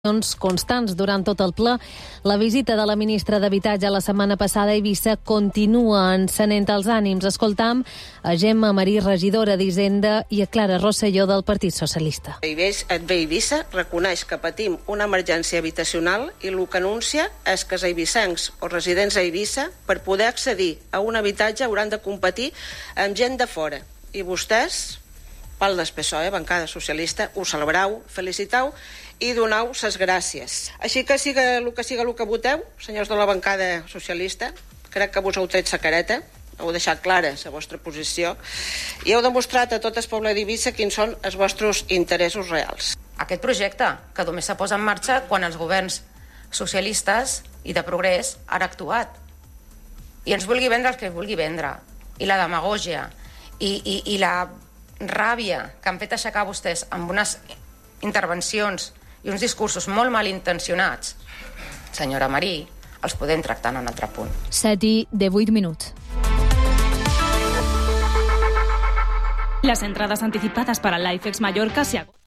constants durant tot el ple. La visita de la ministra d'Habitatge la setmana passada a Eivissa continua encenent els ànims. Escoltam a Gemma Marí, regidora d'Hisenda, i a Clara Rosselló del Partit Socialista. Et ve Eivissa, reconeix que patim una emergència habitacional i el que anuncia és que els eivissencs o residents a Eivissa, per poder accedir a un habitatge, hauran de competir amb gent de fora. I vostès, pal del PSOE, bancada socialista, ho celebrau, felicitau i donau ses gràcies. Així que siga el que voteu, senyors de la bancada socialista, crec que vos heu tret sa careta, heu deixat clara la vostra posició i heu demostrat a tot el poble d'Eivissa quins són els vostres interessos reals. Aquest projecte, que només s'ha posat en marxa quan els governs socialistes i de progrés han actuat. I ens vulgui vendre el que vulgui vendre. I la demagògia i la ràbia que han fet aixecar vostès amb unes intervencions i uns discursos molt malintencionats, senyora Marí, els podem tractar en un altre punt. 7:18. Las entradas anticipadas para el IFEX Mallorca se